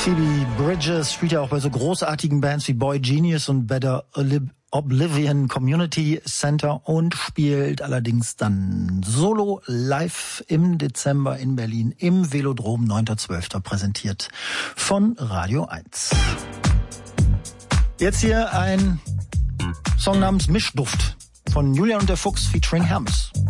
Phoebe Bridgers spielt ja auch bei so großartigen Bands wie Boy Genius und Better Oblivion Community Center und spielt allerdings dann solo live im Dezember in Berlin im Velodrom, 9.12. präsentiert von Radio 1. Jetzt hier ein Song namens Mischduft von Julian und der Fuchs featuring Hermes.